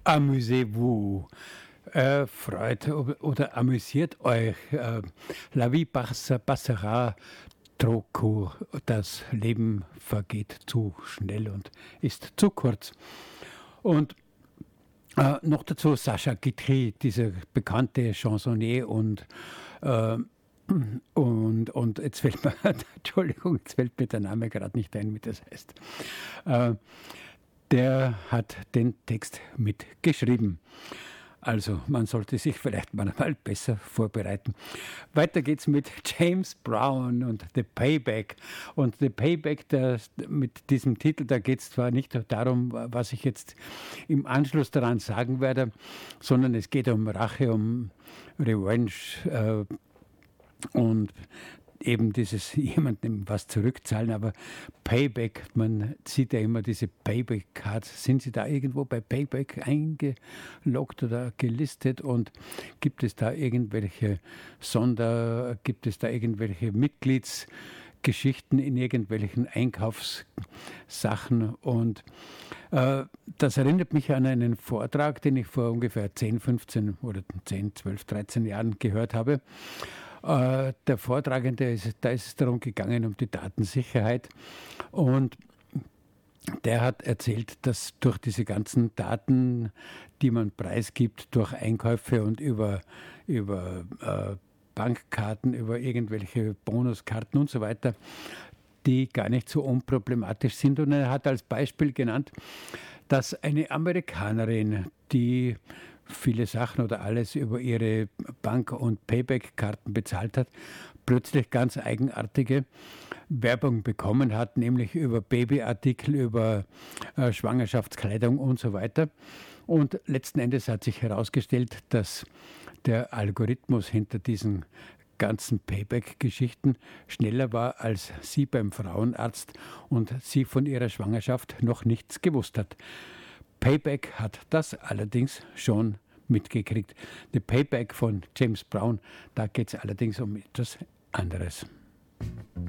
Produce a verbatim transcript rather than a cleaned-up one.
Amusez-vous. Äh, freut ob- oder amüsiert euch. Äh, La vie passe- passera trop court. Das Leben vergeht zu schnell und ist zu kurz. Und äh, noch dazu Sacha Guitry, dieser bekannte Chansonnier und äh, und, und jetzt fällt mir, Entschuldigung, jetzt fällt mir der Name gerade nicht ein, wie das heißt. Äh, der hat den Text mitgeschrieben. Also man sollte sich vielleicht manchmal besser vorbereiten. Weiter geht's mit James Brown und The Payback. Und The Payback, der, mit diesem Titel, da geht es zwar nicht darum, was ich jetzt im Anschluss daran sagen werde, sondern es geht um Rache, um Revenge äh, und eben dieses jemandem was zurückzahlen, aber Payback, man sieht ja immer diese Payback-Cards. Sind Sie da irgendwo bei Payback eingeloggt oder gelistet und gibt es da irgendwelche Sonder, gibt es da irgendwelche Mitgliedsgeschichten in irgendwelchen Einkaufssachen und äh, das erinnert mich an einen Vortrag, den ich vor ungefähr zehn, fünfzehn oder zehn, zwölf, dreizehn Jahren gehört habe. Äh, der Vortragende, ist, da ist es darum gegangen, um die Datensicherheit. Und der hat erzählt, dass durch diese ganzen Daten, die man preisgibt, durch Einkäufe und über, über äh, Bankkarten, über irgendwelche Bonuskarten und so weiter, die gar nicht so unproblematisch sind. Und er hat als Beispiel genannt, dass eine Amerikanerin, die viele Sachen oder alles über ihre Bank- und Payback-Karten bezahlt hat, plötzlich ganz eigenartige Werbung bekommen hat, nämlich über Babyartikel, über äh, Schwangerschaftskleidung und so weiter. Und letzten Endes hat sich herausgestellt, dass der Algorithmus hinter diesen ganzen Payback-Geschichten schneller war als sie beim Frauenarzt und sie von ihrer Schwangerschaft noch nichts gewusst hat. Payback hat das allerdings schon mitgekriegt. The Payback von James Brown, da geht es allerdings um etwas anderes.